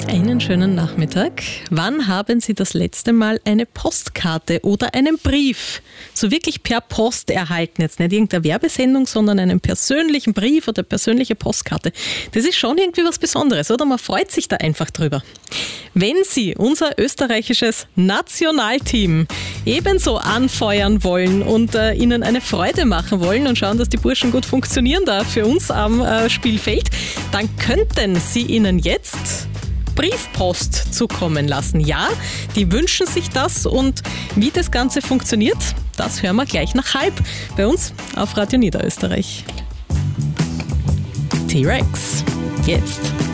Einen schönen Nachmittag. Wann haben Sie das letzte Mal eine Postkarte oder einen Brief so wirklich per Post erhalten? Jetzt nicht irgendeine Werbesendung, sondern einen persönlichen Brief oder persönliche Postkarte. Das ist schon irgendwie was Besonderes, oder? Man freut sich da einfach drüber. Wenn Sie unser österreichisches Nationalteam ebenso anfeuern wollen und ihnen eine Freude machen wollen und schauen, dass die Burschen gut funktionieren da für uns am Spielfeld, dann könnten Sie ihnen jetzt Briefpost zukommen lassen. Ja, die wünschen sich das, und wie das Ganze funktioniert, das hören wir gleich nach 12:30 bei uns auf Radio Niederösterreich. T-Rex, jetzt.